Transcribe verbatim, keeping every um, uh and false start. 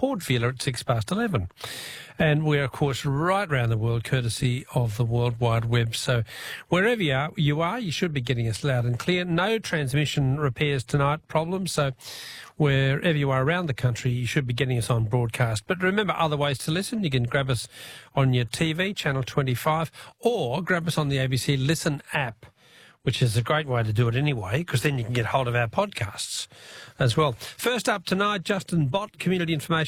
Port Vila at six past eleven. And we're, of course, right around the world, courtesy of the World Wide Web. So wherever you are, you are, you should be getting us loud and clear. No transmission repairs tonight problems. So wherever you are around the country, you should be getting us on broadcast. But remember, other ways to listen. You can grab us on your T V, Channel twenty-five, or grab us on the A B C Listen app, which is a great way to do it anyway, because then you can get hold of our podcasts as well. First up tonight, Justin Bott, Community Information